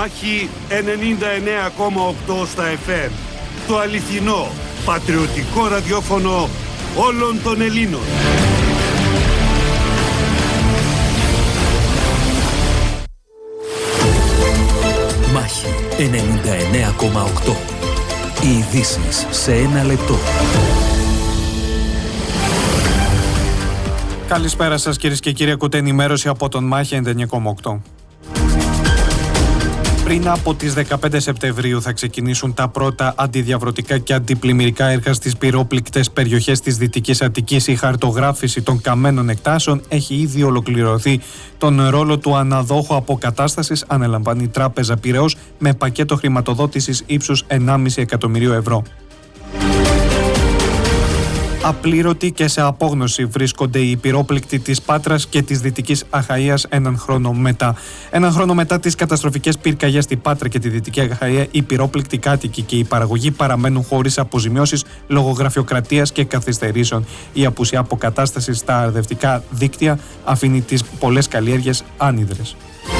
Μάχη 99,8 στα FM. Το αληθινό, πατριωτικό ραδιόφωνο όλων των Ελλήνων. Μάχη 99,8. Οι ειδήσεις σε ένα λεπτό. Καλησπέρα σας κυρίες και κύριοι, ακούτε ενημέρωση από τον Μάχη 99,8. Πριν από τις 15 Σεπτεμβρίου θα ξεκινήσουν τα πρώτα αντιδιαβρωτικά και αντιπλημμυρικά έργα στις πυρόπληκτες περιοχές της Δυτικής Αττικής. Η χαρτογράφηση των καμένων εκτάσεων έχει ήδη ολοκληρωθεί. Τον ρόλο του αναδόχου αποκατάστασης αναλαμβάνει η Τράπεζα Πειραιώς με πακέτο χρηματοδότησης ύψους 1,5 εκατομμυρίου ευρώ. Απλήρωτοι και σε απόγνωση βρίσκονται οι πυρόπληκτοι της Πάτρας και της Δυτικής Αχαΐας έναν χρόνο μετά. Έναν χρόνο μετά τις καταστροφικές πυρκαγιές στη Πάτρα και τη Δυτική Αχαΐα, οι πυρόπληκτοι κάτοικοι και η παραγωγή παραμένουν χωρίς αποζημιώσεις λόγω γραφειοκρατίας και καθυστερήσεων. Η απουσία αποκατάστασης στα αρδευτικά δίκτυα αφήνει τις πολλές καλλιέργειες άνυδρες.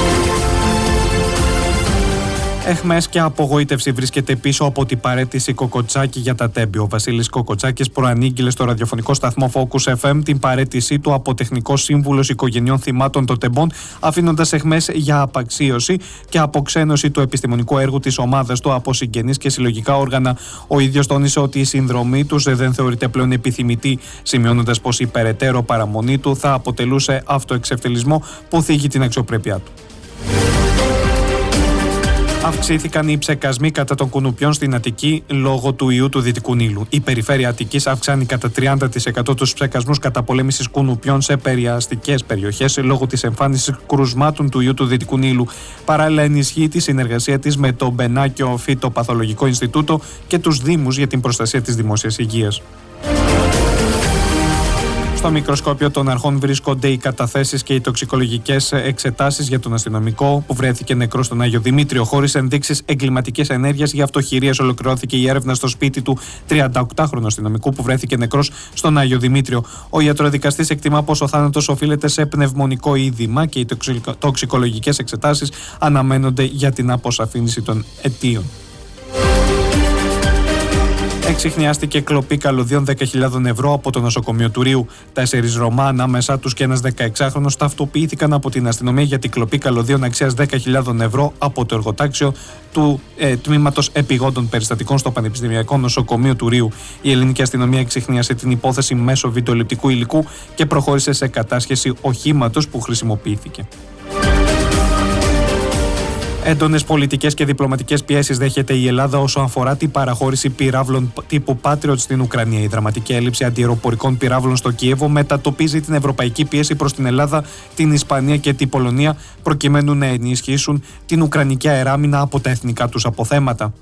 Εχμές και απογοήτευση βρίσκεται πίσω από την παραίτηση Κοκοτσάκη για τα τέμπη. Ο Βασίλης Κοκοτσάκης προανήγγειλε στο ραδιοφωνικό σταθμό Focus FM την παραίτησή του από τεχνικό σύμβουλος οικογενειών θυμάτων των τεμπών, αφήνοντας εχμές για απαξίωση και αποξένωση του επιστημονικού έργου της ομάδας του από συγγενείς και συλλογικά όργανα. Ο ίδιος τόνισε ότι η συνδρομή τους δεν θεωρείται πλέον επιθυμητή, σημειώνοντας πως η περαιτέρω παραμονή του θα αποτελούσε αυτοεξευτελισμό που θίγει την αξιοπρέπειά του. Αυξήθηκαν οι ψεκασμοί κατά των κουνουπιών στην Αττική λόγω του ιού του Δυτικού Νείλου. Η περιφέρεια Αττικής αυξάνει κατά 30% τους ψεκασμούς καταπολέμησης κουνουπιών σε περιαστικές περιοχές λόγω της εμφάνισης κρουσμάτων του ιού του Δυτικού Νείλου. Παράλληλα, ενισχύει τη συνεργασία της με το Μπενάκιο Φυτοπαθολογικό Ινστιτούτο και τους Δήμους για την προστασία της δημόσιας υγείας. Στο μικροσκόπιο των αρχών βρίσκονται οι καταθέσεις και οι τοξικολογικές εξετάσεις για τον αστυνομικό που βρέθηκε νεκρός στον Άγιο Δημήτριο. Χωρίς ενδείξεις εγκληματικής ενέργειας για αυτοχειρίες, ολοκληρώθηκε η έρευνα στο σπίτι του 38χρονου αστυνομικού που βρέθηκε νεκρός στον Άγιο Δημήτριο. Ο ιατροδικαστής εκτιμά πως ο θάνατος οφείλεται σε πνευμονικό είδημα και οι τοξικολογικές εξετάσεις αναμένονται για την αποσαφήνιση των αιτίων. Εξιχνιάστηκε κλοπή καλωδίων 10.000 ευρώ από το νοσοκομείο του Ρείου. 4 Ρωμά, ανάμεσά τους και ένας 16χρονος, ταυτοποιήθηκαν από την αστυνομία για την κλοπή καλωδίων αξίας 10.000 ευρώ από το εργοτάξιο του τμήματος επιγόντων περιστατικών στο Πανεπιστημιακό Νοσοκομείο του Ρείου. Η ελληνική αστυνομία εξιχνίασε την υπόθεση μέσω βιντεοληπτικού υλικού και προχώρησε σε κατάσχεση οχήματος που χρησιμοποιήθηκε. Έντονες πολιτικές και διπλωματικές πιέσεις δέχεται η Ελλάδα όσο αφορά την παραχώρηση πυράβλων τύπου Patriot στην Ουκρανία. Η δραματική έλλειψη αντιαεροπορικών πυράβλων στο Κίεβο μετατοπίζει την ευρωπαϊκή πίεση προς την Ελλάδα, την Ισπανία και την Πολωνία, προκειμένου να ενισχύσουν την ουκρανική αεράμινα από τα εθνικά τους αποθέματα.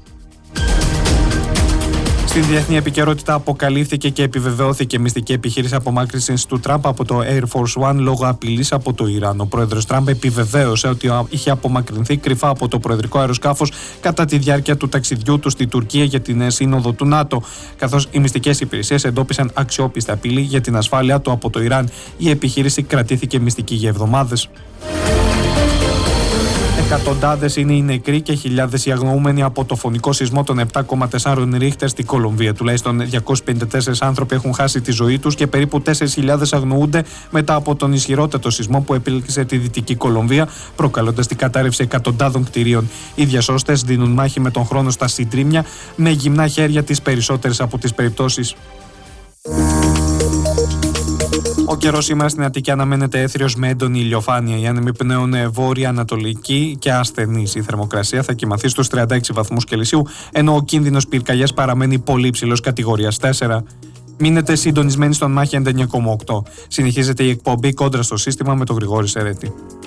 Στην διεθνή επικαιρότητα αποκαλύφθηκε και επιβεβαιώθηκε μυστική επιχείρηση απομάκρυνσης του Τραμπ από το Air Force One λόγω απειλής από το Ιράν. Ο πρόεδρος Τραμπ επιβεβαίωσε ότι είχε απομακρυνθεί κρυφά από το προεδρικό αεροσκάφος κατά τη διάρκεια του ταξιδιού του στη Τουρκία για την σύνοδο του ΝΑΤΟ, καθώς οι μυστικές υπηρεσίες εντόπισαν αξιόπιστη απειλή για την ασφάλεια του από το Ιράν. Η επιχείρηση κρατήθηκε μυστική για εβδομάδες. Εκατοντάδες είναι οι νεκροί και χιλιάδες οι αγνοούμενοι από το φωνικό σεισμό των 7,4 Ρίχτερ στη Κολομβία. Τουλάχιστον 254 άνθρωποι έχουν χάσει τη ζωή τους και περίπου 4.000 αγνοούνται μετά από τον ισχυρότατο σεισμό που επήλξε τη Δυτική Κολομβία, προκαλώντας την κατάρρευση εκατοντάδων κτηρίων. Οι διασώστες δίνουν μάχη με τον χρόνο στα συντρίμμια, με γυμνά χέρια τις περισσότερες από τις περιπτώσεις. Ο καιρός σήμερα στην Αττική αναμένεται έθριος με έντονη ηλιοφάνεια. Οι άνεμοι πνέουν βόρεια-ανατολική και ασθενής. Η θερμοκρασία θα κυμαθεί στους 36 βαθμούς Κελσίου, ενώ ο κίνδυνος πυρκαγιάς παραμένει πολύ υψηλός κατηγορίας 4. Μείνετε συντονισμένοι στον Μάχη 99,8. Συνεχίζεται η εκπομπή Κόντρα στο σύστημα με τον Γρηγόρη Σερέτη.